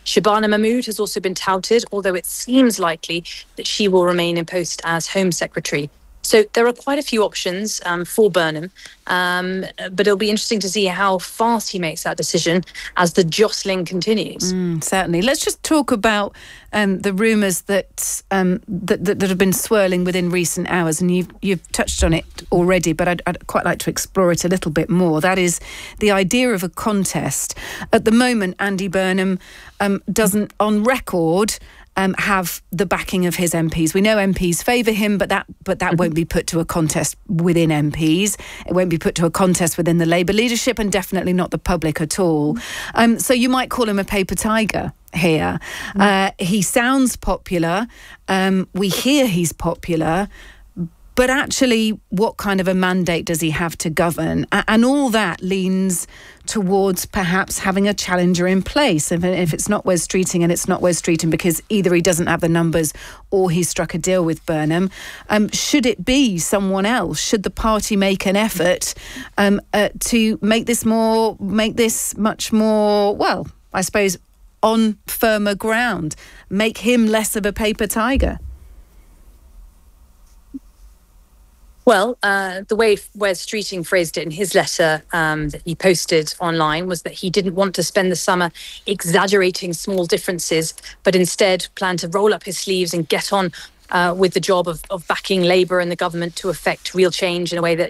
Speaker 8: Shabana Mahmood has also been touted, although it seems likely that she will remain in post as Home Secretary. So there are quite a few options for Burnham, but it'll be interesting to see how fast he makes that decision as the jostling continues.
Speaker 19: Certainly. Let's just talk about the rumours that have been swirling within recent hours, and you've touched on it already, but I'd quite like to explore it a little bit more. That is the idea of a contest. At the moment, Andy Burnham doesn't, on record, have the backing of his MPs. We know MPs favour him, but that won't be put to a contest within MPs. It won't be put to a contest within the Labour leadership, and definitely not the public at all. So you might call him a paper tiger here. He sounds popular. We hear he's popular. But actually, what kind of a mandate does he have to govern? And all that leans towards perhaps having a challenger in place. If it's not Wes Streeting, and it's not Wes Streeting because either he doesn't have the numbers or he's struck a deal with Burnham, should it be someone else? Should the party make an effort to make this much more, well, I suppose, on firmer ground? Make him less of a paper tiger?
Speaker 8: Well, the way Wes Streeting phrased it in his letter that he posted online was that he didn't want to spend the summer exaggerating small differences, but instead planned to roll up his sleeves and get on with the job of backing Labour and the government to effect real change in a way that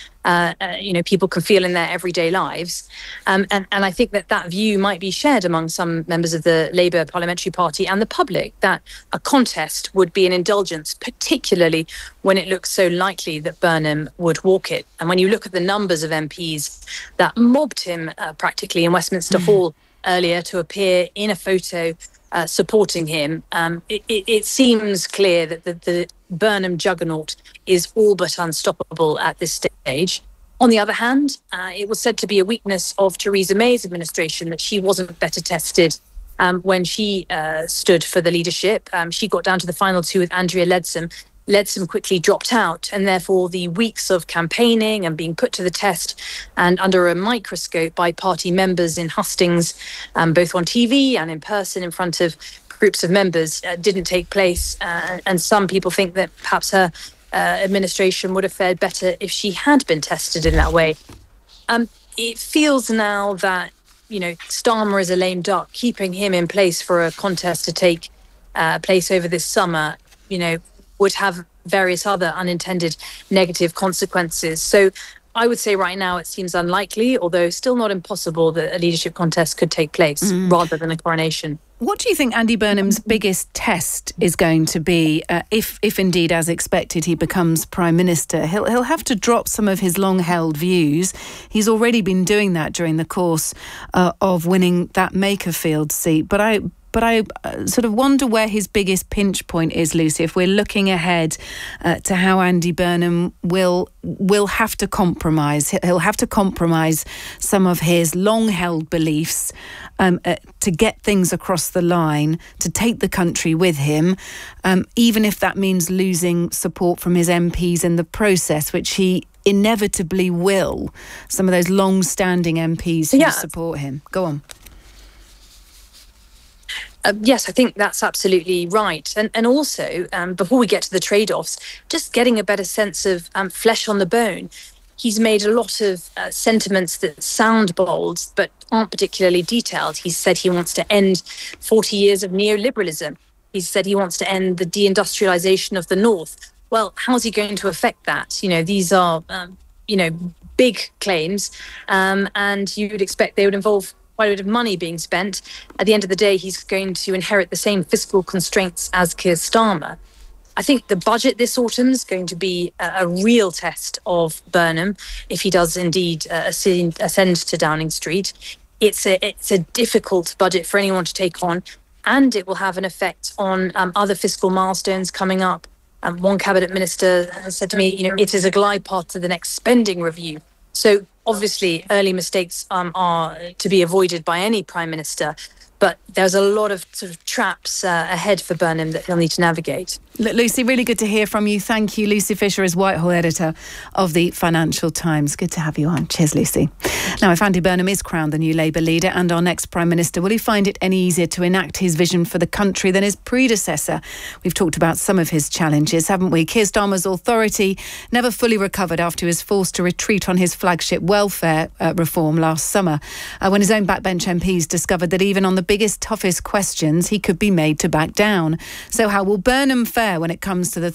Speaker 8: people can feel in their everyday lives. And I think that view might be shared among some members of the Labour Parliamentary Party and the public, that a contest would be an indulgence, particularly when it looks so likely that Burnham would walk it. And when you look at the numbers of MPs that mobbed him practically in Westminster Hall earlier to appear in a photo supporting him, it seems clear that the Burnham juggernaut is all but unstoppable at this stage. On the other hand, it was said to be a weakness of Theresa May's administration that she wasn't better tested when she stood for the leadership. She got down to the final two with Andrea Leadsom. Leadsom quickly dropped out, and therefore the weeks of campaigning and being put to the test and under a microscope by party members in hustings, both on TV and in person in front of groups of members, didn't take place. And some people think that perhaps her administration would have fared better if she had been tested in that way. It feels now that, Starmer is a lame duck. Keeping him in place for a contest to take place over this summer, would have various other unintended negative consequences. So I would say right now it seems unlikely, although still not impossible, that a leadership contest could take place rather than a coronation.
Speaker 19: What do you think Andy Burnham's biggest test is going to be if indeed, as expected, he becomes Prime Minister? He'll have to drop some of his long-held views. He's already been doing that during the course of winning that Makerfield seat. But I sort of wonder where his biggest pinch point is, Lucy, if we're looking ahead to how Andy Burnham will have to compromise. He'll have to compromise some of his long-held beliefs to get things across the line, to take the country with him, even if that means losing support from his MPs in the process, which he inevitably will. Some of those long-standing MPs who support him. Go on.
Speaker 8: Yes, I think that's absolutely right. And also, before we get to the trade-offs, just getting a better sense of flesh on the bone. He's made a lot of sentiments that sound bold, but aren't particularly detailed. He said he wants to end 40 years of neoliberalism. He said he wants to end the deindustrialization of the North. Well, how's he going to affect that? These are, big claims, and you would expect they would involve quite a bit of money being spent. At the end of the day, he's going to inherit the same fiscal constraints as Keir Starmer. I think the budget this autumn is going to be a real test of Burnham if he does indeed ascend to Downing Street. It's a difficult budget for anyone to take on, and it will have an effect on other fiscal milestones coming up. One cabinet minister said to me, it is a glide path to the next spending review. So obviously, early mistakes are to be avoided by any prime minister, but there's a lot of sort of traps ahead for Burnham that he'll need to navigate.
Speaker 19: Lucy, really good to hear from you. Thank you. Lucy Fisher is Whitehall editor of the Financial Times. Good to have you on. Cheers, Lucy. Now, if Andy Burnham is crowned the new Labour leader and our next Prime Minister, will he find it any easier to enact his vision for the country than his predecessor? We've talked about some of his challenges, haven't we? Keir Starmer's authority never fully recovered after he was forced to retreat on his flagship welfare reform last summer, when his own backbench MPs discovered that even on the biggest, toughest questions, he could be made to back down. So how will Burnham fare when it comes to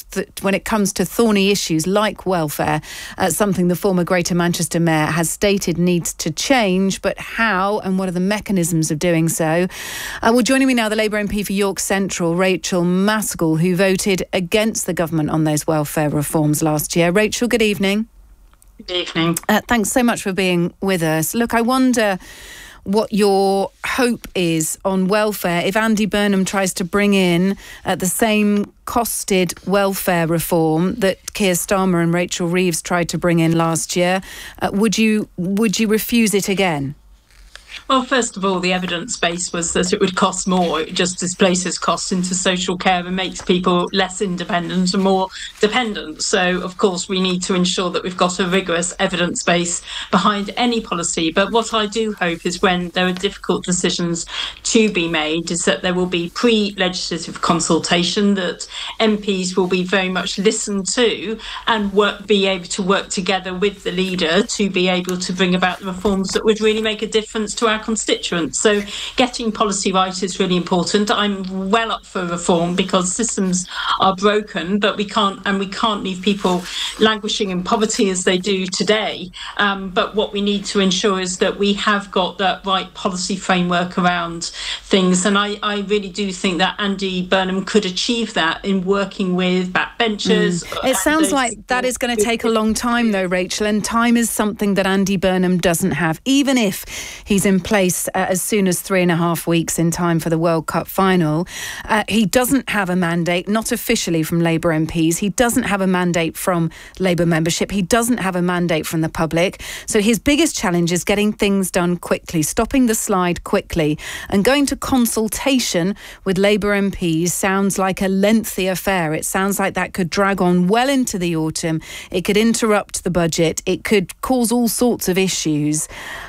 Speaker 19: thorny issues like welfare? Something the former Greater Manchester Mayor has stated needs to change, but how and what are the mechanisms of doing so? Well, joining me now, the Labour MP for York Central, Rachel Maskell, who voted against the government on those welfare reforms last year. Rachel, good evening.
Speaker 9: Good evening.
Speaker 19: Thanks so much for being with us. Look, I wonder what your hope is on welfare if Andy Burnham tries to bring in the same costed welfare reform that Keir Starmer and Rachel Reeves tried to bring in last year. Would you refuse it again?
Speaker 9: Well, first of all, the evidence base was that it would cost more. It just displaces costs into social care and makes people less independent and more dependent. So, of course, we need to ensure that we've got a rigorous evidence base behind any policy. But what I do hope is when there are difficult decisions to be made is that there will be pre-legislative consultation, that MPs will be very much listened to and be able to work together with the leader to be able to bring about the reforms that would really make a difference to our constituents. So getting policy right is really important. I'm well up for reform because systems are broken, but we can't leave people languishing in poverty as they do today. But what we need to ensure is that we have got that right policy framework around things. And I really do think that Andy Burnham could achieve that in working with backbenchers.
Speaker 19: It sounds like that is going to take a long time though, Rachel, and time is something that Andy Burnham doesn't have. Even if he's in place as soon as 3.5 weeks in time for the World Cup final, he doesn't have a mandate, not officially from Labour MPs. He doesn't have a mandate from Labour membership. He doesn't have a mandate from the public. So his biggest challenge is getting things done quickly, stopping the slide quickly, and going to consultation with Labour MPs sounds like a lengthy affair. It sounds like that could drag on well into the autumn. It could interrupt the budget. It could cause all sorts of issues.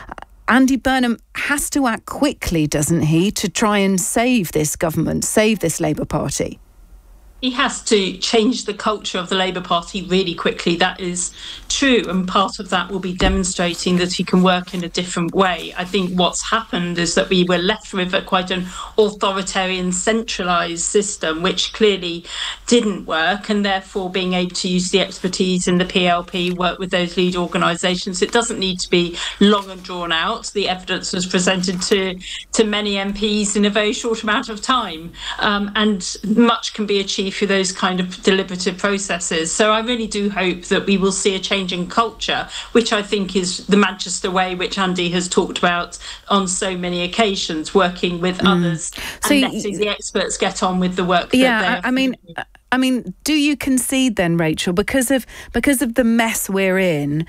Speaker 19: Andy Burnham has to act quickly, doesn't he, to try and save this government, save this Labour Party?
Speaker 9: He has to change the culture of the Labour Party really quickly. That is true. And part of that will be demonstrating that he can work in a different way. I think what's happened is that we were left with quite an authoritarian, centralised system, which clearly didn't work. And therefore, being able to use the expertise in the PLP, work with those lead organisations, it doesn't need to be long and drawn out. The evidence was presented to many MPs in a very short amount of time. And much can be achieved through those kind of deliberative processes. So I really do hope that we will see a change in culture, which I think is the Manchester way, which Andy has talked about on so many occasions, working with others and letting the experts get on with the work that they're
Speaker 19: I mean, do you concede then, Rachel, because of the mess we're in,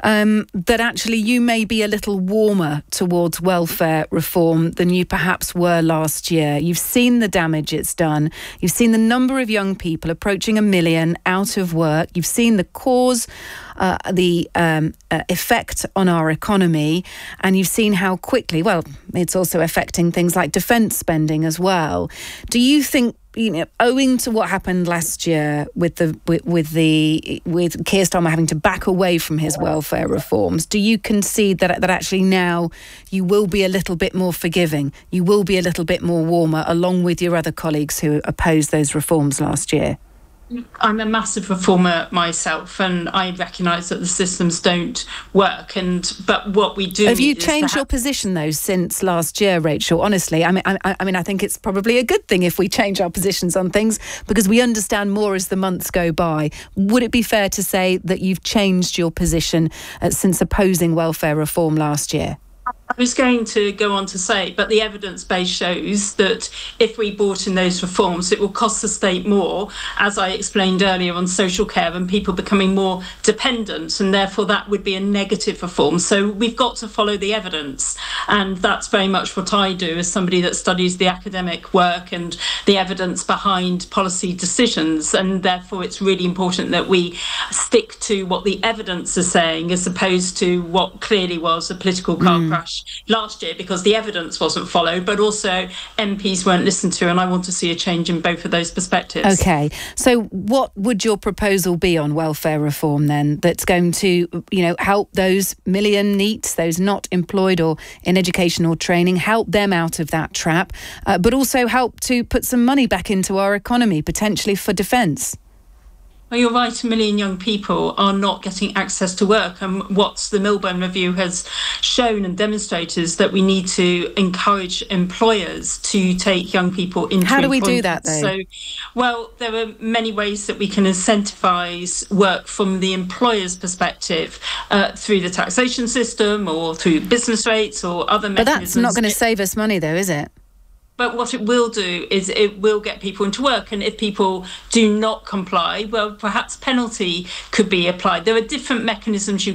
Speaker 19: that actually you may be a little warmer towards welfare reform than you perhaps were last year? You've seen the damage it's done. You've seen the number of young people approaching 1 million out of work. You've seen the cause, the effect on our economy, and you've seen how quickly, well, it's also affecting things like defence spending as well. Do you think, owing to what happened last year with Keir Starmer having to back away from his welfare reforms, do you concede that actually now you will be a little bit more forgiving, you will be a little bit more warmer, along with your other colleagues who opposed those reforms last year?
Speaker 9: I'm a massive reformer myself, and I recognise that the systems don't work. But what we do.
Speaker 19: Have you changed your position though since last year, Rachel? Honestly, I mean, I think it's probably a good thing if we change our positions on things because we understand more as the months go by. Would it be fair to say that you've changed your position since opposing welfare reform last year?
Speaker 9: I was going to go on to say, but the evidence base shows that if we brought in those reforms, it will cost the state more, as I explained earlier, on social care and people becoming more dependent, and therefore that would be a negative reform. So we've got to follow the evidence, and that's very much what I do as somebody that studies the academic work and the evidence behind policy decisions, and therefore it's really important that we stick to what the evidence is saying as opposed to what clearly was a political car crash last year, because the evidence wasn't followed, but also MPs weren't listened to, and I want to see a change in both of those perspectives.
Speaker 19: OK, so what would your proposal be on welfare reform then, that's going to, help those million NEETs, those not employed or in education or training, help them out of that trap, but also help to put some money back into our economy, potentially for defence?
Speaker 9: Well, you're right, 1 million young people are not getting access to work, and what the Milburn Review has shown and demonstrated is that we need to encourage employers to take young people into employment.
Speaker 19: How do we do that, though?
Speaker 9: So, well, there are many ways that we can incentivise work from the employer's perspective, through the taxation system or through business rates or other mechanisms.
Speaker 19: But that's not going to save us money, though, is it?
Speaker 9: But what it will do is it will get people into work. And if people do not comply, well, perhaps penalty could be applied. There are different mechanisms you